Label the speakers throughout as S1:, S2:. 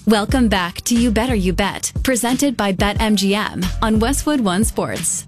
S1: Welcome back to You Better You Bet, presented by BetMGM on Westwood One Sports.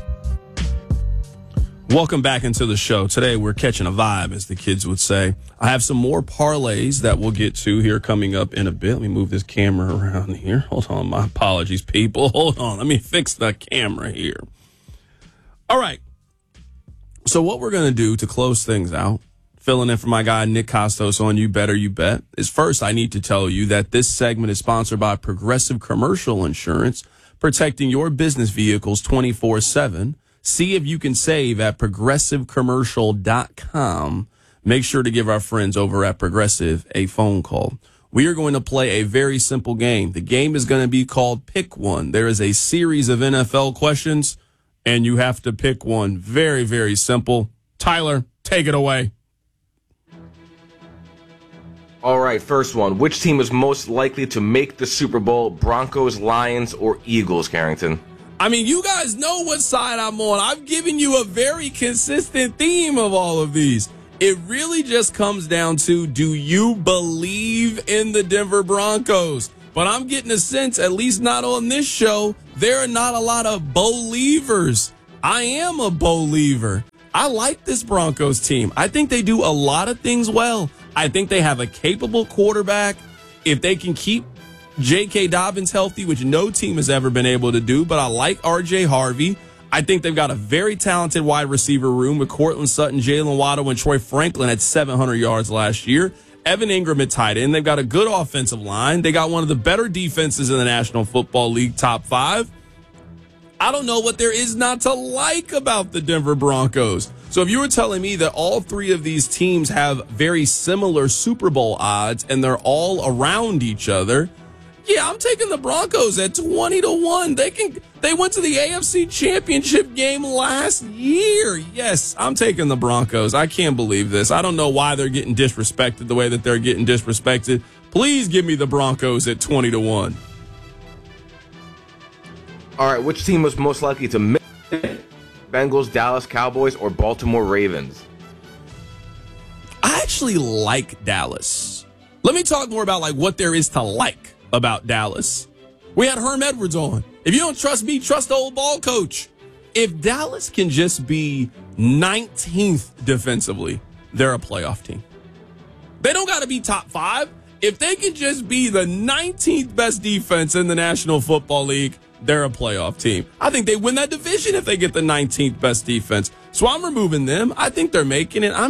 S2: Welcome back into the show. Today we're catching a vibe, as the kids would say. I have some more parlays that we'll get to here coming up in a bit. Let me move this camera around here. Hold on. My apologies, people. Hold on. Let me fix the camera here. All right. So what we're going to do to close things out, filling in for my guy Nick Costos on You Better You Bet, is first I need to tell you that this segment is sponsored by Progressive Commercial Insurance, protecting your business vehicles 24/7. See if you can save at progressivecommercial.com. Make sure to give our friends over at Progressive a phone call. We are going to play a very simple game. The game is going to be called Pick One. There is a series of NFL questions, and you have to pick one. Very, very simple. Tyler, take it away.
S3: All right, first one. Which team is most likely to make the Super Bowl? Broncos, Lions, or Eagles, Carrington?
S2: I mean, you guys know what side I'm on. I've given you a very consistent theme of all of these. It really just comes down to, do you believe in the Denver Broncos? But I'm getting a sense, at least not on this show, there are not a lot of believers. I am a believer. I like this Broncos team. I think they do a lot of things well. I think they have a capable quarterback. If they can keep J.K. Dobbins healthy, which no team has ever been able to do, but I like R.J. Harvey. I think they've got a very talented wide receiver room with Cortland Sutton, Jalen Waddle, and Troy Franklin at 700 yards last year. Evan Ingram at tight end. They've got a good offensive line. They got one of the better defenses in the National Football League, top 5. I don't know what there is not to like about the Denver Broncos. So if you were telling me that all three of these teams have very similar Super Bowl odds and they're all around each other, yeah, I'm taking the Broncos at 20-1. They went to the AFC Championship game last year. Yes, I'm taking the Broncos. I can't believe this. I don't know why they're getting disrespected the way that they're getting disrespected. Please give me the Broncos at 20-1.
S3: All right, which team was most likely to miss? Bengals, Dallas Cowboys, or Baltimore Ravens?
S2: I actually like Dallas. Let me talk more about what there is to like about Dallas. We had Herm Edwards on. If you don't trust me, trust the old ball coach. If Dallas can just be 19th defensively, they're a playoff team. They don't got to be top 5. If they can just be the 19th best defense in the National Football League, they're a playoff team. I think they win that division if they get the 19th best defense. So I'm removing them. I think they're making it.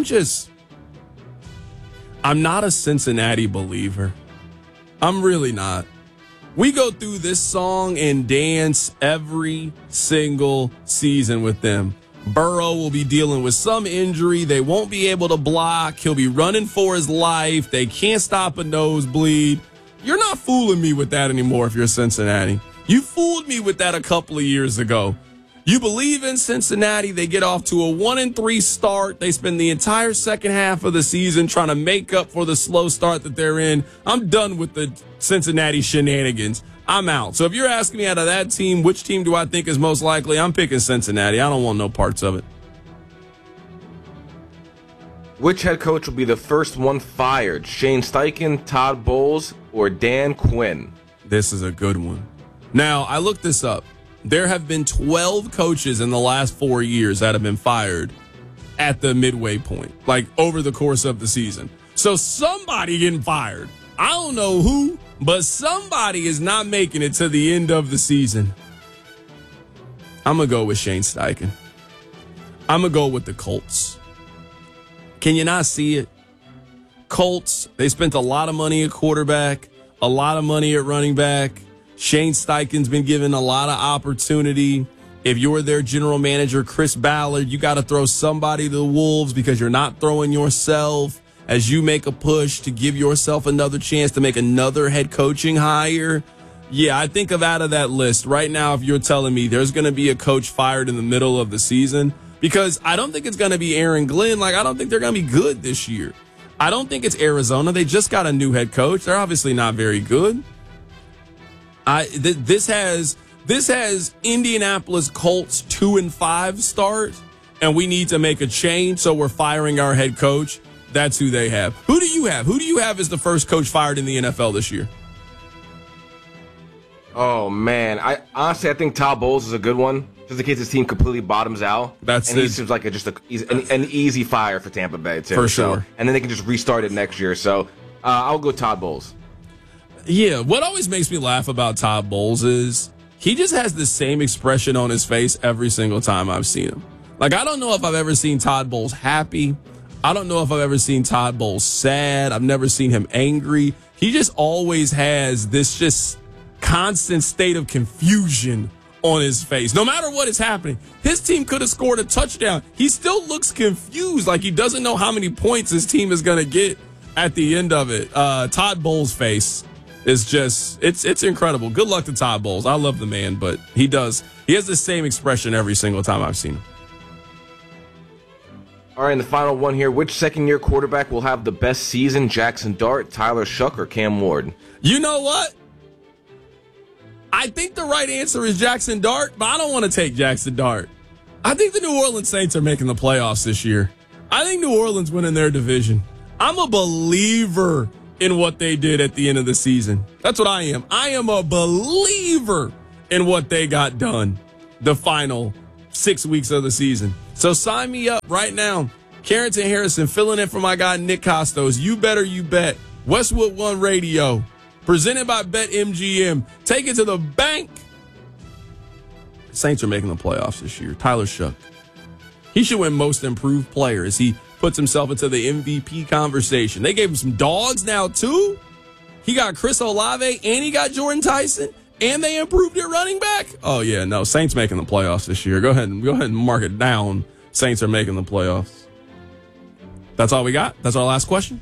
S2: I'm not a Cincinnati believer. I'm really not. We go through this song and dance every single season with them. Burrow will be dealing with some injury. They won't be able to block. He'll be running for his life. They can't stop a nosebleed. You're not fooling me with that anymore if you're Cincinnati. You fooled me with that a couple of years ago. You believe in Cincinnati. They get off to a 1-3 start. They spend the entire second half of the season trying to make up for the slow start that they're in. I'm done with the Cincinnati shenanigans. I'm out. So if you're asking me out of that team, which team do I think is most likely, I'm picking Cincinnati. I don't want no parts of it.
S3: Which head coach will be the first one fired? Shane Steichen, Todd Bowles, or Dan Quinn?
S2: This is a good one. Now, I looked this up. There have been 12 coaches in the last 4 years that have been fired at the midway point, over the course of the season. So somebody getting fired. I don't know who, but somebody is not making it to the end of the season. I'm going to go with Shane Steichen. I'm going to go with the Colts. Can you not see it? Colts, they spent a lot of money at quarterback, a lot of money at running back. Shane Steichen's been given a lot of opportunity. If you're their general manager, Chris Ballard, you got to throw somebody to the wolves because you're not throwing yourself as you make a push to give yourself another chance to make another head coaching hire. Yeah, I think out of that list right now, if you're telling me there's going to be a coach fired in the middle of the season, because I don't think it's going to be Aaron Glenn. I don't think they're going to be good this year. I don't think it's Arizona. They just got a new head coach. They're obviously not very good. This has Indianapolis Colts 2-5 start, and we need to make a change, so we're firing our head coach. That's who they have. Who do you have? Who do you have as the first coach fired in the NFL this year?
S3: Oh, man. I think Todd Bowles is a good one, just in case his team completely bottoms out. He seems like he's an easy fire for Tampa Bay, too.
S2: For sure.
S3: And then they can just restart it next year. So I'll go Todd Bowles.
S2: Yeah, what always makes me laugh about Todd Bowles is he just has the same expression on his face every single time I've seen him. Like, I don't know if I've ever seen Todd Bowles happy. I don't know if I've ever seen Todd Bowles sad. I've never seen him angry. He just always has this just constant state of confusion on his face. No matter what is happening, his team could have scored a touchdown. He still looks confused, like he doesn't know how many points his team is going to get at the end of it. Todd Bowles' face is just, it's incredible. Good luck to Todd Bowles. I love the man, but he has the same expression every single time I've seen him.
S3: All right, and the final one here. Which second-year quarterback will have the best season? Jackson Dart, Tyler Shough, or Cam Ward?
S2: You know what? I think the right answer is Jackson Dart, but I don't want to take Jackson Dart. I think the New Orleans Saints are making the playoffs this year. I think New Orleans winning their division. I'm a believer in what they did at the end of the season. That's what I am. I am a believer in what they got done the final 6 weeks of the season. So sign me up right now. Carrington Harrison filling in for my guy Nick Costos. You better you bet. Westwood One Radio. Presented by BetMGM. Take it to the bank. Saints are making the playoffs this year. Tyler Shough. He should win Most Improved Player as he puts himself into the MVP conversation. They gave him some dogs now, too. He got Chris Olave and he got Jordan Tyson, and they improved their running back. Oh, yeah, no, Saints making the playoffs this year. Go ahead and mark it down. Saints are making the playoffs. That's all we got? That's our last question?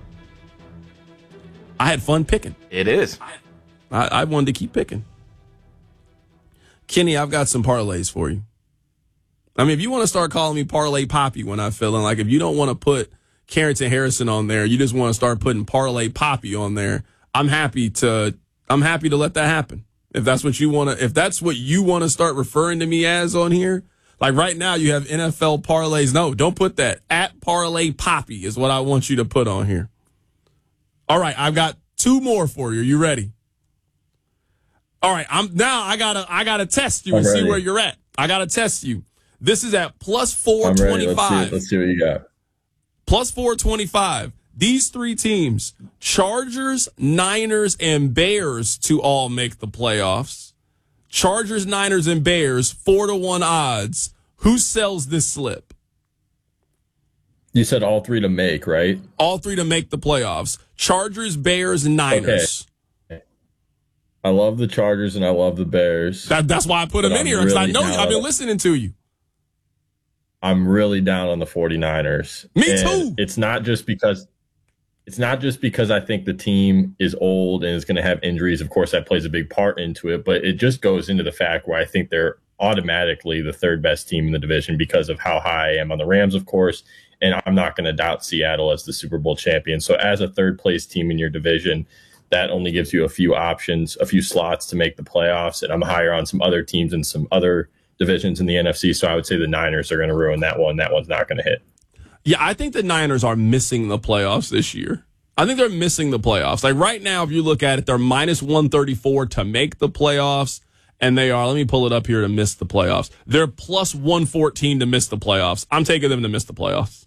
S2: I had fun picking.
S3: It is.
S2: I wanted to keep picking. Kenny, I've got some parlays for you. I mean, if you want to start calling me Parlay Poppy when I fill in, like if you don't want to put Carrington Harrison on there, you just want to start putting Parlay Poppy on there, I'm happy to let that happen. If that's what you want to start referring to me as on here. Like right now you have NFL parlays. No, don't put that. At Parlay Poppy is what I want you to put on here. All right, I've got two more for you. Are you ready? All right, I gotta test you and see where you're at. I gotta test you. This is at plus 425.
S4: Let's see what you got.
S2: Plus 425. These three teams, Chargers, Niners, and Bears, to all make the playoffs. Chargers, Niners, and Bears, 4-1 odds. Who sells this slip?
S4: You said all three to make, right?
S2: All three to make the playoffs. Chargers, Bears, and Niners.
S4: Okay. I love the Chargers and I love the Bears.
S2: That's why I put them in here, because I know I've been listening to you.
S4: I'm really down on the 49ers.
S2: Me too.
S4: It's not just because I think the team is old and is going to have injuries. Of course, that plays a big part into it, but it just goes into the fact where I think they're automatically the third best team in the division because of how high I am on the Rams, of course, and I'm not going to doubt Seattle as the Super Bowl champion. So as a third place team in your division, that only gives you a few options, a few slots to make the playoffs, and I'm higher on some other teams and some other divisions in the NFC, so I would say the Niners are going to ruin that one. That one's not going to hit.
S2: Yeah, I think the Niners are missing the playoffs this year. I think they're missing the playoffs. Like right now, if you look at it, they're minus 134 to make the playoffs, and they are, let me pull it up here, to miss the playoffs. They're plus 114 to miss the playoffs. I'm taking them to miss the playoffs.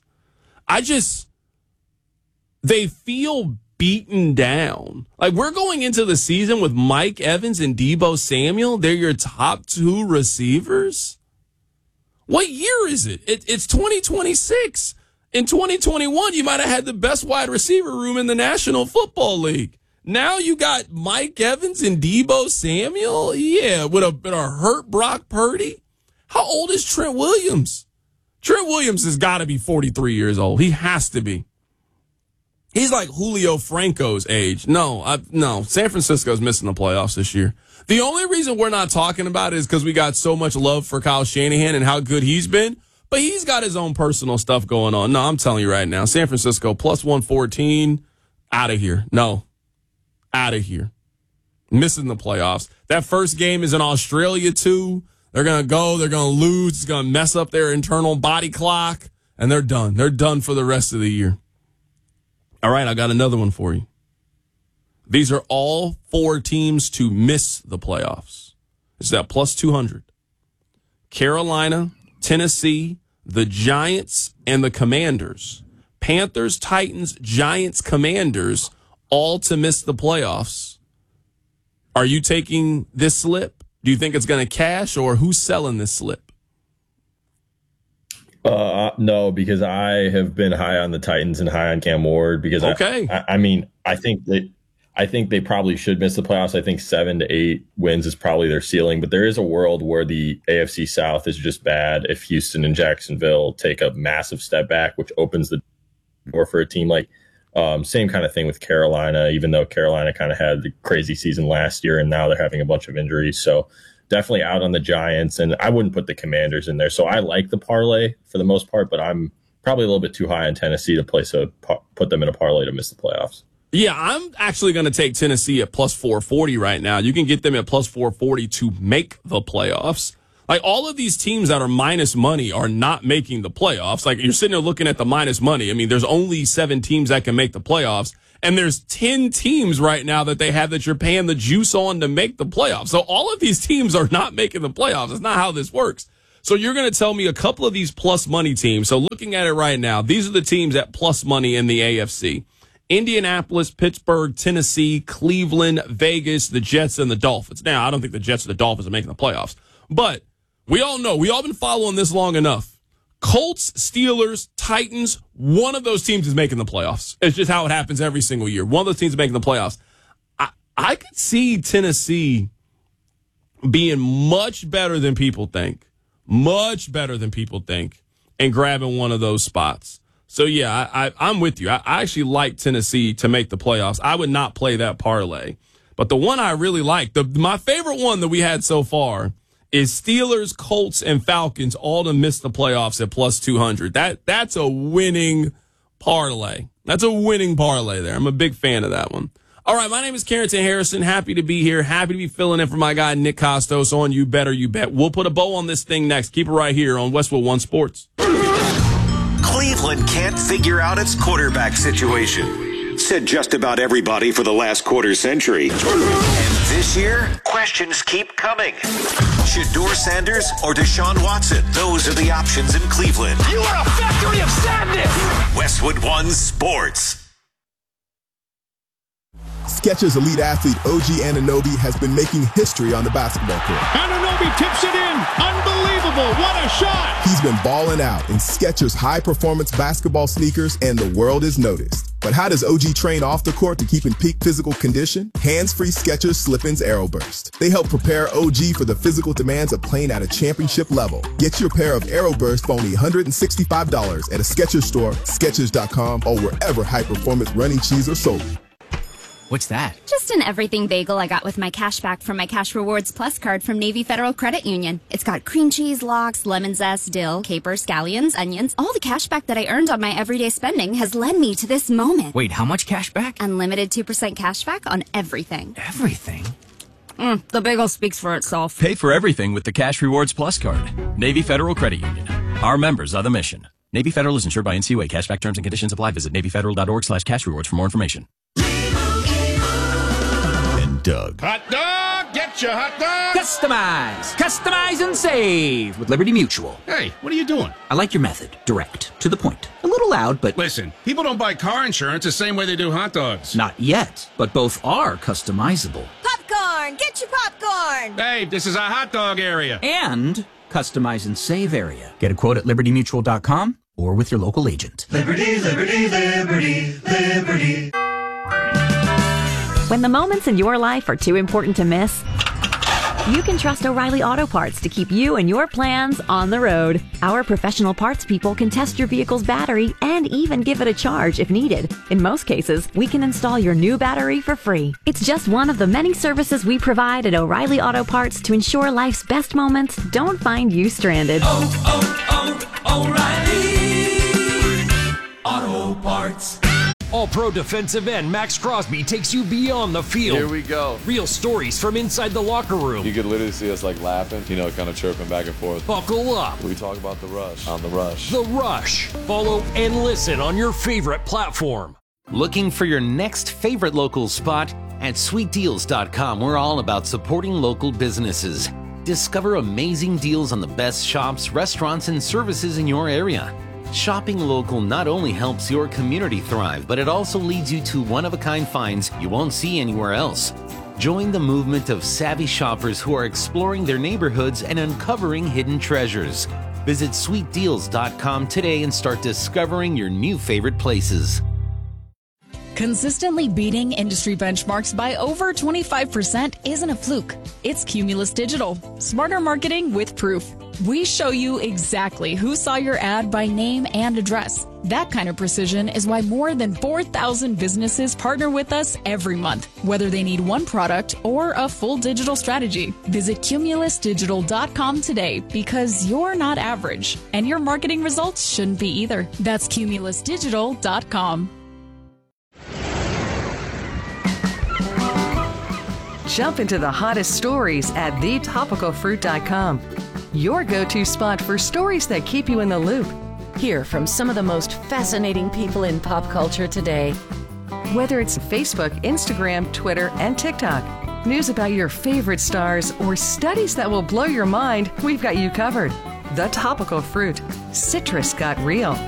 S2: They feel beaten down. Like we're going into the season with Mike Evans and Deebo Samuel. They're your top two receivers. What year is it? It's 2026. In 2021, you might have had the best wide receiver room in the National Football League. Now you got Mike Evans and Deebo Samuel. Yeah, with a hurt Brock Purdy. How old is Trent Williams? Trent Williams has got to be 43 years old. He has to be. He's like Julio Franco's age. No. San Francisco's missing the playoffs this year. The only reason we're not talking about it is because we got so much love for Kyle Shanahan and how good he's been. But he's got his own personal stuff going on. No, I'm telling you right now, San Francisco plus 114, out of here. No, out of here. Missing the playoffs. That first game is in Australia, too. They're going to go. They're going to lose. It's going to mess up their internal body clock. And they're done. They're done for the rest of the year. All right, I got another one for you. These are all 4 teams to miss the playoffs. It's that plus 200. Carolina, Tennessee, the Giants, and the Commanders. Panthers, Titans, Giants, Commanders, all to miss the playoffs. Are you taking this slip? Do you think it's going to cash, or who's selling this slip?
S4: No, because I have been high on the Titans and high on Cam Ward. Because I think they probably should miss the playoffs. I think 7 to 8 wins is probably their ceiling. But there is a world where the AFC South is just bad if Houston and Jacksonville take a massive step back, which opens the door for a team like same kind of thing with Carolina. Even though Carolina kind of had the crazy season last year, and now they're having a bunch of injuries, so. Definitely out on the Giants, and I wouldn't put the Commanders in there. So I like the parlay for the most part, but I'm probably a little bit too high on Tennessee to put them in a parlay to miss the playoffs.
S2: Yeah, I'm actually going to take Tennessee at plus 440 right now. You can get them at plus 440 to make the playoffs. Like, all of these teams that are minus money are not making the playoffs. Like, you're sitting there looking at the minus money. I mean, there's only 7 teams that can make the playoffs. And there's 10 teams right now that they have that you're paying the juice on to make the playoffs. So all of these teams are not making the playoffs. It's not how this works. So you're going to tell me a couple of these plus money teams. So looking at it right now, these are the teams at plus money in the AFC. Indianapolis, Pittsburgh, Tennessee, Cleveland, Vegas, the Jets, and the Dolphins. Now, I don't think the Jets or the Dolphins are making the playoffs. But we all know, we all been following this long enough. Colts, Steelers, Titans, one of those teams is making the playoffs. It's just how it happens every single year. One of those teams is making the playoffs. I could see Tennessee being much better than people think, and grabbing one of those spots. So, yeah, I'm with you. I actually like Tennessee to make the playoffs. I would not play that parlay. But the one I really like, my favorite one that we had so far, is Steelers, Colts, and Falcons all to miss the playoffs at plus 200. That's a winning parlay. That's a winning parlay there. I'm a big fan of that one. All right, my name is Carrington Harrison. Happy to be here. Happy to be filling in for my guy, Nick Costos, on You Better You Bet. We'll put a bow on this thing next. Keep it right here on Westwood One Sports.
S5: Cleveland can't figure out its quarterback situation. Said just about everybody for the last quarter century. And this year, questions keep coming. Shedeur Sanders or Deshaun Watson? Those are the options in Cleveland.
S6: You are a factory of sadness!
S5: Westwood One Sports.
S7: Skechers elite athlete OG Anunoby has been making history on the basketball court.
S6: Anunoby tips it in. Unbelievable. What a shot.
S7: He's been balling out in Skechers high-performance basketball sneakers, and the world is noticed. But how does OG train off the court to keep in peak physical condition? Hands-free Skechers Slip-ins Aeroburst. They help prepare OG for the physical demands of playing at a championship level. Get your pair of Aeroburst for only $165 at a Skechers store, Skechers.com, or wherever high-performance running shoes are sold.
S8: What's that?
S9: Just an everything bagel I got with my cash back from my Cash Rewards Plus card from Navy Federal Credit Union. It's got cream cheese, lox, lemon zest, dill, capers, scallions, onions. All the cash back that I earned on my everyday spending has led me to this moment.
S8: Wait, how much cash back?
S9: Unlimited 2% cash back on everything.
S8: Everything?
S9: The bagel speaks for itself.
S10: Pay for everything with the Cash Rewards Plus card. Navy Federal Credit Union. Our members are the mission. Navy Federal is insured by NCUA. Cashback terms and conditions apply. Visit NavyFederal.org/cashrewards for more information.
S11: Doug.
S6: Hot dog! Get your hot dog!
S8: Customize and save with Liberty Mutual.
S6: Hey, what are you doing?
S8: I like your method. Direct. To the point. A little loud, but...
S6: Listen, people don't buy car insurance the same way they do hot dogs.
S8: Not yet, but both are customizable.
S12: Popcorn! Get your popcorn!
S6: Hey, this is a hot dog area.
S8: And customize and save area. Get a quote at LibertyMutual.com or with your local agent.
S13: Liberty, liberty, liberty, liberty.
S14: When the moments in your life are too important to miss, you can trust O'Reilly Auto Parts to keep you and your plans on the road. Our professional parts people can test your vehicle's battery and even give it a charge if needed. In most cases, we can install your new battery for free. It's just one of the many services we provide at O'Reilly Auto Parts to ensure life's best moments don't find you stranded.
S13: O'Reilly Auto Parts.
S15: All-Pro defensive end Max Crosby takes you beyond the field.
S16: Here we go.
S15: Real stories from inside the locker room.
S16: You could literally see us like laughing, kind of chirping back and forth.
S15: Buckle up.
S16: We talk about The Rush on The Rush.
S15: The Rush. Follow and listen on your favorite platform.
S17: Looking for your next favorite local spot?
S11: At sweetdeals.com, we're all about supporting local businesses. Discover amazing deals on the best shops, restaurants, and services in your area. Shopping local not only helps your community thrive, but it also leads you to one-of-a-kind finds you won't see anywhere else. Join the movement of savvy shoppers who are exploring their neighborhoods and uncovering hidden treasures. Visit sweetdeals.com today and start discovering your new favorite places.
S17: Consistently beating industry benchmarks by over 25% isn't a fluke. It's Cumulus Digital. Smarter marketing with proof. We show you exactly who saw your ad by name and address. That kind of precision is why more than 4,000 businesses partner with us every month, whether they need one product or a full digital strategy. Visit cumulusdigital.com today because you're not average, and your marketing results shouldn't be either. That's cumulusdigital.com.
S18: Jump into the hottest stories at thetopicalfruit.com. Your go-to spot for stories that keep you in the loop.
S19: Hear from some of the most fascinating people in pop culture today.
S18: Whether it's Facebook, Instagram, Twitter, and TikTok, news about your favorite stars, or studies that will blow your mind, we've got you covered. The Topical Fruit. Citrus got real.